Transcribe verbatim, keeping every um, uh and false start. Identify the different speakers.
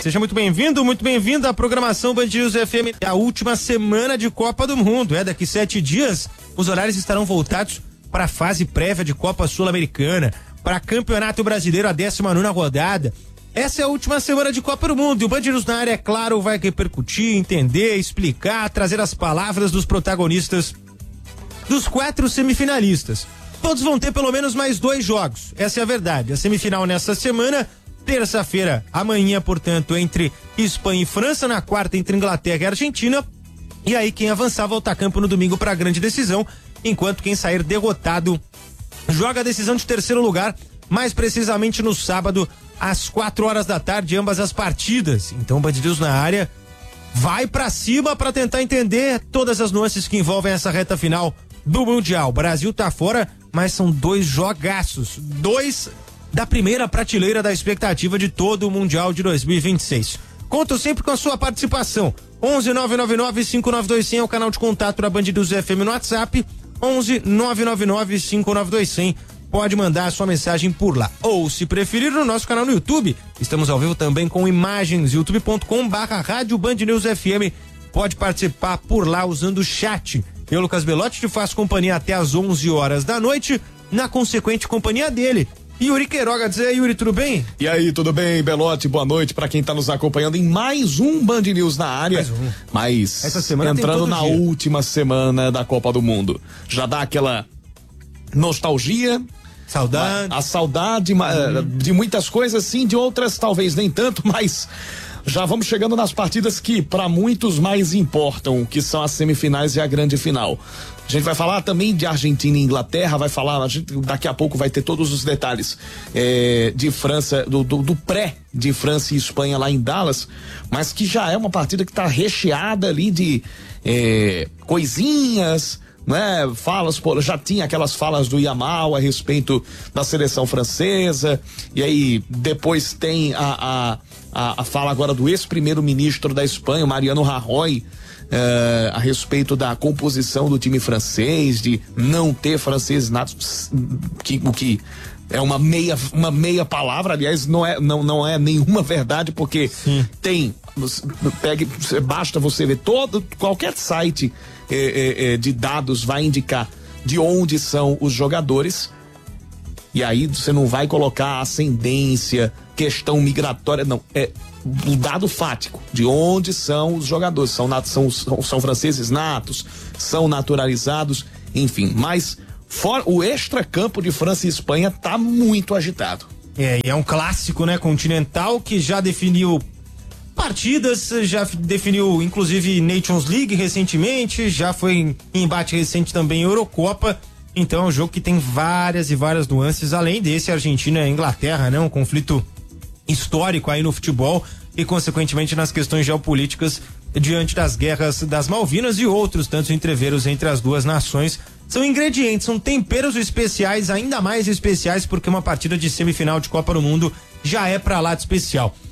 Speaker 1: Seja muito bem-vindo, muito bem-vindo à programação Band News F M. É a última semana de Copa do Mundo. É, daqui sete dias, os horários estarão voltados para a fase prévia de Copa Sul-Americana, para Campeonato Brasileiro, a décima nona rodada. Essa é a última semana de Copa do Mundo e o Band News na área, é claro, vai repercutir, entender, explicar, trazer as palavras dos protagonistas dos quatro semifinalistas. Todos vão ter pelo menos mais dois jogos, essa é a verdade. A semifinal nessa semana, terça-feira, amanhã, portanto, entre Espanha e França, na quarta entre Inglaterra e Argentina, e aí quem avançar volta a campo no domingo para a grande decisão, enquanto quem sair derrotado joga a decisão de terceiro lugar, mais precisamente no sábado, às quatro horas da tarde, ambas as partidas. Então, Band News na área vai pra cima para tentar entender todas as nuances que envolvem essa reta final do Mundial. O Brasil tá fora, mas são dois jogaços, dois da primeira prateleira da expectativa de todo o Mundial de dois mil e vinte e seis. Conto sempre com a sua participação. onze nove nove nove cinco nove dois zero zero é o canal de contato da Band News F M no WhatsApp. onze nove nove nove cinco nove dois zero zero. Pode mandar a sua mensagem por lá. Ou, se preferir, no nosso canal no YouTube. Estamos ao vivo também com imagens, youtube ponto com barra rádio Band News F M. Pode participar por lá usando o chat. Eu, Lucas Belotti, te faço companhia até às onze horas da noite, na consequente companhia dele, Yuri Queiroga. Dizer, Yuri, tudo bem?
Speaker 2: E aí, tudo bem, Belotti? Boa noite para quem tá nos acompanhando em mais um Band News na área. Mais um. Mas
Speaker 1: essa semana
Speaker 2: entrando na
Speaker 1: dia.
Speaker 2: última semana da Copa do Mundo. Já dá aquela nostalgia,
Speaker 1: saudade,
Speaker 2: a, a saudade uhum. de muitas coisas, sim, de outras talvez nem tanto, mas já vamos chegando nas partidas que para muitos mais importam, que são as semifinais e a grande final. A gente vai falar também de Argentina e Inglaterra, vai falar, a gente daqui a pouco vai ter todos os detalhes é, de França, do, do, do pré de França e Espanha lá em Dallas, mas que já é uma partida que está recheada ali de é, coisinhas, né? Falas, pô, já tinha aquelas falas do Yamal a respeito da seleção francesa, e aí depois tem a, a, a, a fala agora do ex-primeiro-ministro da Espanha, Mariano Rajoy, Uh, a respeito da composição do time francês, de não ter franceses natos, que, o que é uma meia, uma meia palavra, aliás, não é, não, não é nenhuma verdade, porque Sim. tem, pegue, basta você ver todo, qualquer site eh, eh, de dados vai indicar de onde são os jogadores, e aí você não vai colocar ascendência, questão migratória, não, é o dado fático de onde são os jogadores, são, são, são, são franceses natos, são naturalizados, enfim, mas for, o extracampo de França e Espanha tá muito agitado.
Speaker 1: É, e é um clássico, né, continental, que já definiu partidas, já definiu inclusive Nations League recentemente, já foi em embate recente também Eurocopa. Então é um jogo que tem várias e várias nuances, além desse Argentina e Inglaterra, né, um conflito histórico aí no futebol e consequentemente nas questões geopolíticas diante das guerras das Malvinas e outros tantos entreveros entre as duas nações. São ingredientes, são temperos especiais, ainda mais especiais porque uma partida de semifinal de Copa do Mundo já é pra lá de especial.